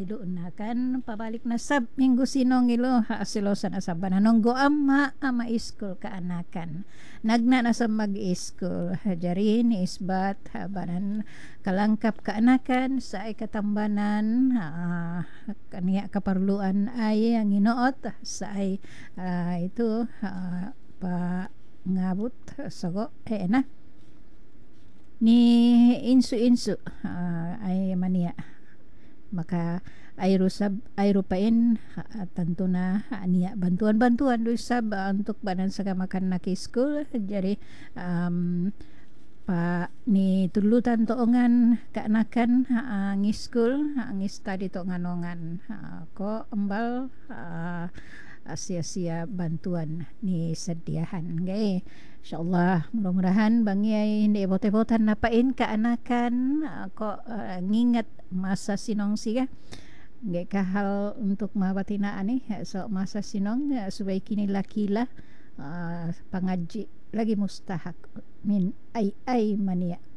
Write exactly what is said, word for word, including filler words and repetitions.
ay doon na kan pabalik na sab minggu sinong ilo haasilosan na sa bananonggo ama ama school kaanakan nagna na sa mag-school jari ni isbat ha, banan kalangkap kaanakan sa ay katambanan uh, kaniya kaparluan ay ang inoot sa ay uh, ito uh, pa ngabot sago eh na ni insu-insu uh, ay mania maka ayro sab ayro pain uh, tanto na uh, niya bantuan-bantuan do sab uh, untuk banan sa kamakan na school jadi um, pa ni tulutan toongan kaanakan uh, ang school ang study to nganongan uh, ko embal uh, sia-sia bantuan ni sediahan gay insyaallah mudah-mudahan bangyay hindi bote-botan napain kaanakan ako uh, ngingat masa sinong siya gay kahal untuk mabatinaan eh so masa sinong uh, subay kini lakila uh, pangaji lagi mustahak min ay ay mania